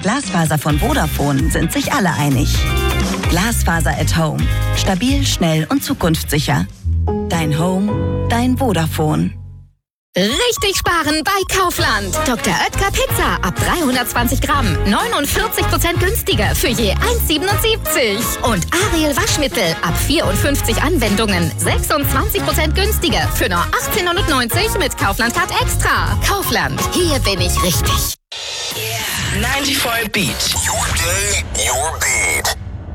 Glasfaser von Vodafone sind sich alle einig. Glasfaser at Home. Stabil, schnell und zukunftssicher. Dein Home, dein Vodafone. Richtig sparen bei Kaufland. Dr. Oetker Pizza ab 320 Gramm. 49% günstiger für je 1,77. Und Ariel Waschmittel ab 54 Anwendungen. 26% günstiger für nur 18,90 mit Kaufland Card Extra. Kaufland, hier bin ich richtig. 94 Beat. Your day, your beat.